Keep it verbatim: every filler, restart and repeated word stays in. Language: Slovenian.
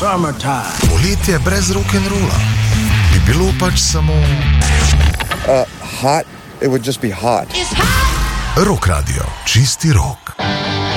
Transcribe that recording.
summertime. Poletje brez rock'n'rolla bi bilo pač samo uh, hot, it would just be hot. Rock Radio, čisti rock.